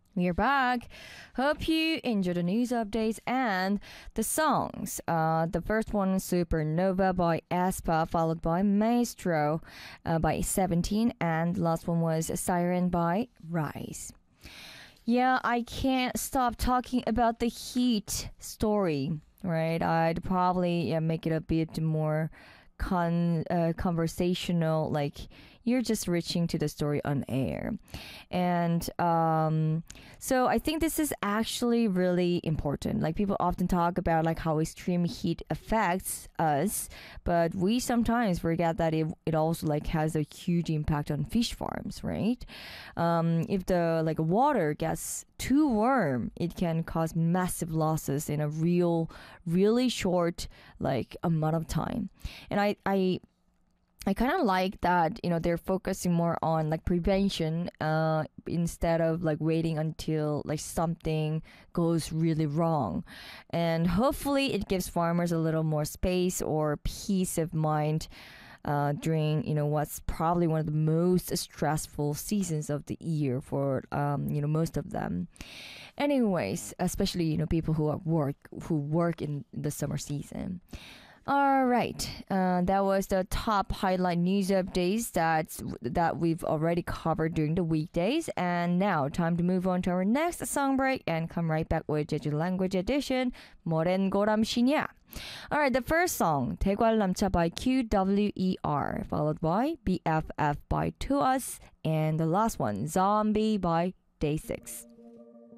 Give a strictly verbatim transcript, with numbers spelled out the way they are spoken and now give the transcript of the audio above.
We're back. Hope you enjoy the news updates and the songs. Uh, the first one, Supernova by aespa, followed by Maestro uh, by seventeen, and the last one was Siren by Rise. Yeah, I can't stop talking about the heat story, right? I'd probably yeah, make it a bit more con uh, conversational, like you're just reaching to the story on air. And um, so I think this is actually really important. Like people often talk about like how extreme heat affects us, but we sometimes forget that it, it also like has a huge impact on fish farms, right? Um, if the like water gets too warm, it can cause massive losses in a real, really short like amount of time. And I, I I kind of like that, you know, they're focusing more on like prevention uh, instead of like waiting until like something goes really wrong. And hopefully it gives farmers a little more space or peace of mind uh, during, you know, what's probably one of the most stressful seasons of the year for, um, you know, most of them. Anyways, especially, you know, people who are work, who work in the summer season. All right, uh, that was the top highlight news updates that that we've already covered during the weekdays. And now, time to move on to our next song break and come right back with Jeju Language Edition, 뭐랜 고람시냐. All right, the first song, 대관람차 by Q W E R, followed by B F F by To Us, and the last one, Zombie by Day six.